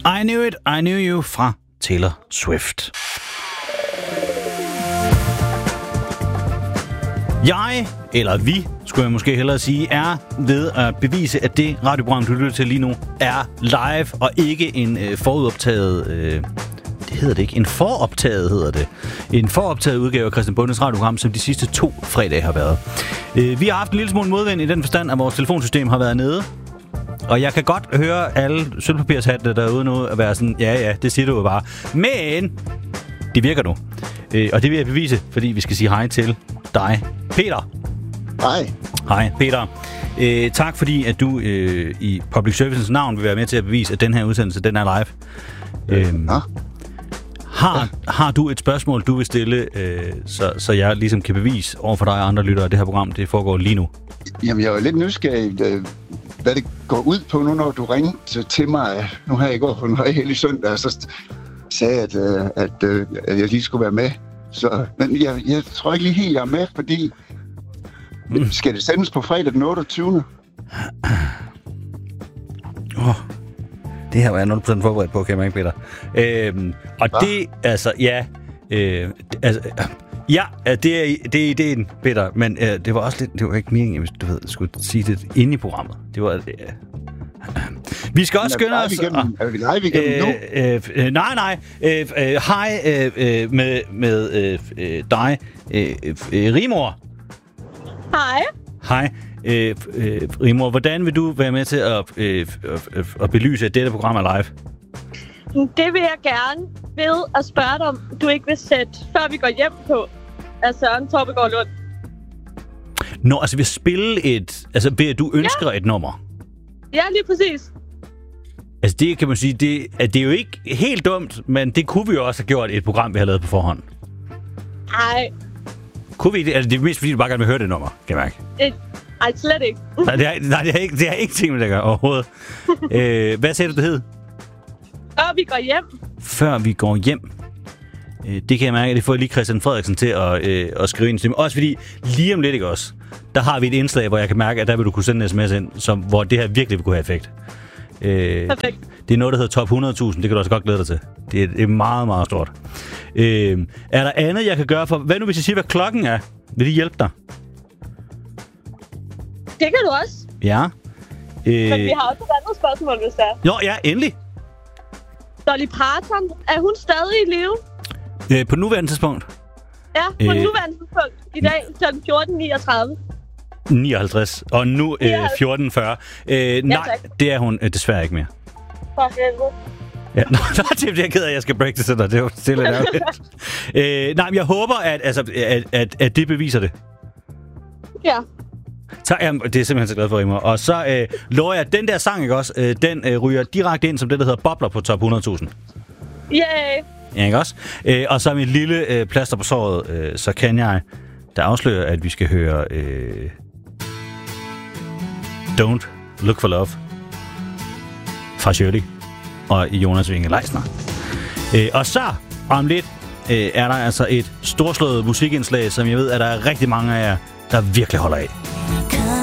I Knew It, I Knew You fra Taylor Swift. Jeg, eller vi, skulle jeg måske hellere sige, er ved at bevise, at det radioprogram, du lytter til lige nu, er live og ikke en forudoptaget... det hedder det ikke. En foroptaget hedder det. En foroptaget udgave af Christian Bondes radioprogram, som de sidste 2 fredage har været. Vi har haft en lille smule modvind i den forstand, at vores telefonsystem har været nede. Og jeg kan godt høre alle sølvpapirshattene derude nu at være sådan, ja, det siger du jo bare. Men det virker nu. Og det vil jeg bevise, fordi vi skal sige hej til dig, Peter. Hej. Hej, Peter. Tak fordi, at du i Public Services navn vil være med til at bevise, at den her udsendelse, den er live. Har du et spørgsmål, du vil stille, så jeg ligesom kan bevise over for dig og andre lyttere, at det her program, det foregår lige nu? Jamen, jeg er jo lidt nysgerrig, hvad det går ud på nu, når du ringte til mig nu her i går på en hellig søndag, og så sagde, at jeg lige skulle være med. Men jeg tror ikke lige helt, jeg er med, fordi skal det sendes på fredag den 28. Det her var jeg 0% forberedt på, kan jeg mærke, Peter. Det, altså, ja... det er ideen, Peter, men det var også lidt... Det var ikke meningen, hvis du skulle sige det inde i programmet. Det var... Vi skal også skynde os... Er vi live igennem nu? Nej. Hej med dig, Rigmor. Hej. Rigmor, hvordan vil du være med til at belyse, at dette program er live? Det vil jeg gerne ved at spørge dig, om du ikke vil sætte, før vi går hjem på, af Søren Torbegaard Lund. Nå, altså vil spille et... Altså, du ønsker et nummer? Ja, lige præcis. Altså, det kan man sige, det er jo ikke helt dumt, men det kunne vi jo også have gjort i et program, vi har lavet på forhånd. Nej. Kunne vi det? Altså, det er mest fordi, du bare gerne vil høre det nummer, kan jeg mærke. Ej, slet ikke. Det har ikke ting med det at gøre overhovedet. Hvad sagde du, det hed? Før vi går hjem. Før vi går hjem. Det kan jeg mærke, det får lige Christian Frederiksen til at skrive ind. Også fordi, lige om lidt, ikke også, der har vi et indslag, hvor jeg kan mærke, at der vil du kunne sende en sms ind, hvor det her virkelig vil kunne have effekt. Perfekt. Det er noget, der hedder top 100.000. Det kan du også godt glæde dig til. Det er meget, meget stort. Er der andet, jeg kan gøre for... Hvad nu, hvis jeg siger, hvad klokken er? Vil det hjælpe dig? Det kan du også. Ja. Men vi har også et andet spørgsmål, hvis det er. Jo, ja, endelig. Dolly Parton, er hun stadig i live? På nuværende tidspunkt? Ja, på nuværende tidspunkt. I dag kl. 14.39. 59. Og nu 14.40. Nej, det er hun desværre ikke mere. For helvede. Ja, det er jeg ked af, at jeg skal break det til dig. Det er jo stille ærligt. Nej, men jeg håber, at det beviser det. Ja. Så, det er simpelthen så glad for, Rimmer. Og så lover jeg, at den der sang, ikke også, den ryger direkte ind som det, der hedder Bobler på top 100.000. Yay! Ja, ikke også? Og så mit lille plaster på såret, så kan jeg der afsløre, at vi skal høre Don't Look for Love fra Shirley og Jonas Winge Leisner. Og så om lidt er der altså et storslået musikindslag, som jeg ved, at der er rigtig mange af jer, der virkelig holder af.